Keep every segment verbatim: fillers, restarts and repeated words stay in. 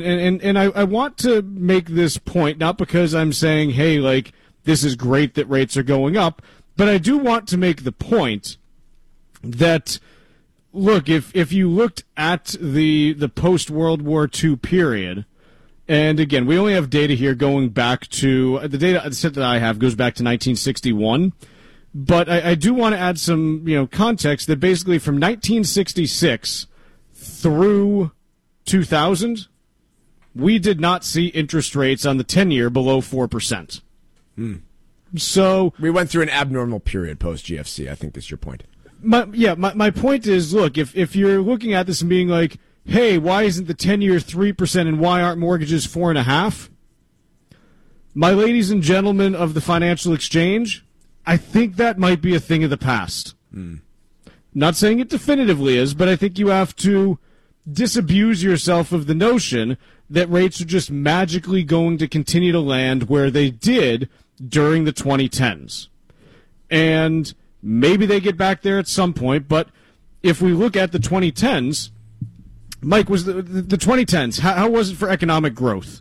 And and, and I, I want to make this point, not because I'm saying, hey, like, this is great that rates are going up, but I do want to make the point that, look, if if you looked at the the post-World War Two period, and again, we only have data here going back to, the data set that I have goes back to nineteen sixty-one, but I, I do want to add some, you know, context that basically from nineteen sixty-six through two thousand, we did not see interest rates on the ten-year below four percent. Hmm. So we went through an abnormal period post-G F C, I think is your point. My, yeah, my, my point is, look, if, if you're looking at this and being like, hey, why isn't the ten-year three percent and why aren't mortgages four point five? My ladies and gentlemen of the financial exchange, I think that might be a thing of the past. Mm. Not saying it definitively is, but I think you have to disabuse yourself of the notion that rates are just magically going to continue to land where they did during the twenty tens. And maybe they get back there at some point, but if we look at the twenty tens, Mike, was the, the, the twenty tens, how, how was it for economic growth?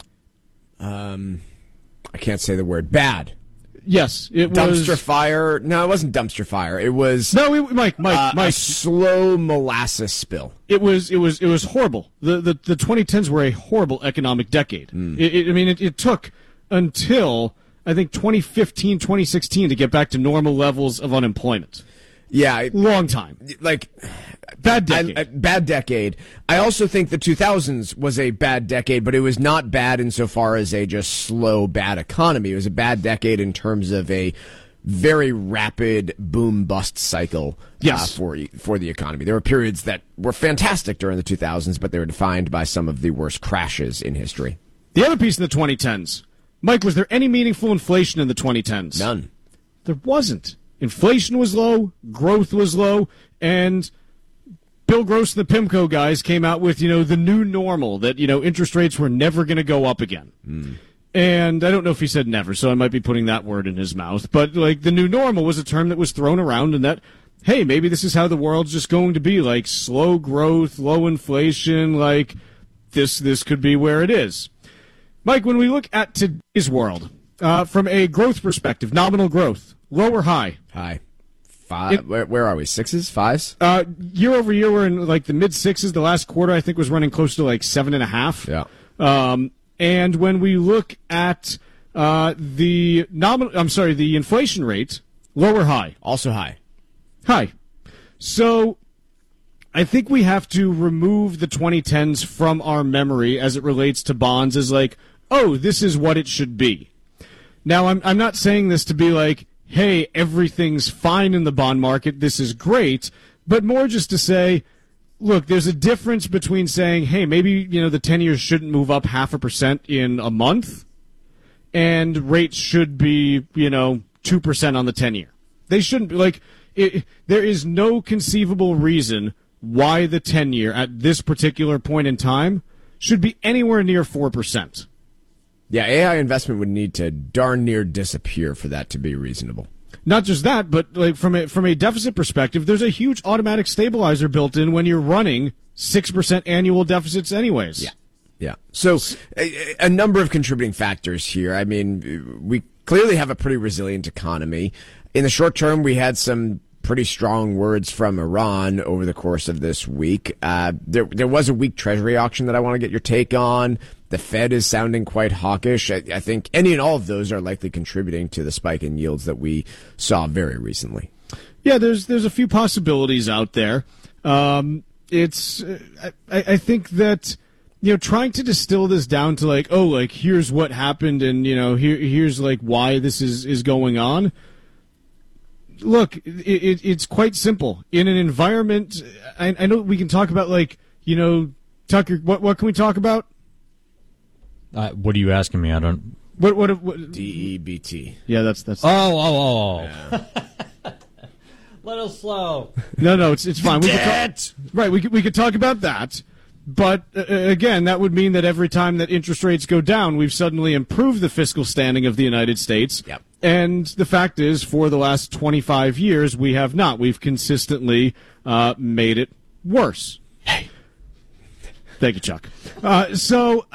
Um, I can't say the word. Bad. Yes, it dumpster was... fire. No, it wasn't dumpster fire. It was no, we, Mike, Mike, uh, Mike. a slow molasses spill. It was, it was, it was horrible. The the, the twenty tens were a horrible economic decade. Mm. It, it, I mean, it, it took until I think twenty fifteen, twenty sixteen to get back to normal levels of unemployment. Yeah, it, long time. Like bad decade. I, I, bad decade. I also think the two thousands was a bad decade, but it was not bad insofar as a just slow bad economy. It was a bad decade in terms of a very rapid boom bust cycle. Yes. uh, for for the economy. There were periods that were fantastic during the two thousands, but they were defined by some of the worst crashes in history. The other piece in the twenty tens, Mike, was there any meaningful inflation in the twenty tens? None. There wasn't. Inflation was low, growth was low, and Bill Gross and the PIMCO guys came out with, you know, the new normal, that, you know, interest rates were never going to go up again. Mm. And I don't know if he said never, so I might be putting that word in his mouth, but, like, the new normal was a term that was thrown around, and that, hey, maybe this is how the world's just going to be, like, slow growth, low inflation, like, this this could be where it is. Mike, when we look at today's world, uh, from a growth perspective, nominal growth, low or high? High. Five. It, where, where are we? Sixes? Fives? Uh, year over year, we're in like the mid sixes. The last quarter, I think, was running close to like seven and a half. Yeah. Um, and when we look at uh, the nominal, I'm sorry, the inflation rate, low or high? Also high. High. So I think we have to remove the twenty tens from our memory as it relates to bonds as like, oh, this is what it should be. Now, I'm I'm not saying this to be like, hey, everything's fine in the bond market, this is great, but more just to say, look, there's a difference between saying, hey, maybe, you know, the ten years shouldn't move up half a percent in a month, and rates should be, you know, two percent on the ten-year. They shouldn't be, like, it, there is no conceivable reason why the ten-year at this particular point in time should be anywhere near four percent. Yeah, A I investment would need to darn near disappear for that to be reasonable. Not just that, but like from a from a deficit perspective, there's a huge automatic stabilizer built in when you're running six percent annual deficits anyways. Yeah. Yeah. So a, a number of contributing factors here. I mean, we clearly have a pretty resilient economy. In the short term, we had some pretty strong words from Iran over the course of this week. Uh, there, there was a weak treasury auction that I want to get your take on. The Fed is sounding quite hawkish. I, I think any and all of those are likely contributing to the spike in yields that we saw very recently. Yeah, there's there's a few possibilities out there. Um, it's I, I think that, you know, trying to distill this down to like, oh, like here's what happened, and you know, here here's like why this is is going on. Look, it, it, it's quite simple. In an environment, I, I know we can talk about like, you know, Tucker. What what can we talk about? Uh, what are you asking me? I don't. What what, what D E B T. Yeah, that's that's. Oh oh oh. Yeah. Little slow. No, no, it's it's fine. We could talk, right, we could we could talk about that, but uh, again, that would mean that every time that interest rates go down, we've suddenly improved the fiscal standing of the United States. Yep. And the fact is, for the last twenty-five years, we have not. We've consistently uh, made it worse. Hey. Thank you, Chuck. Uh, so.